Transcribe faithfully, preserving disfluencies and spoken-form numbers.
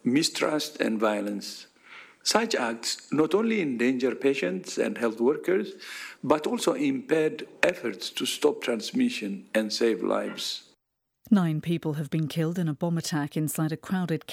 mistrust, and violence. Such acts not only endanger patients and health workers, but also impede efforts to stop transmission and save lives. Nine people have been killed in a bomb attack inside a crowded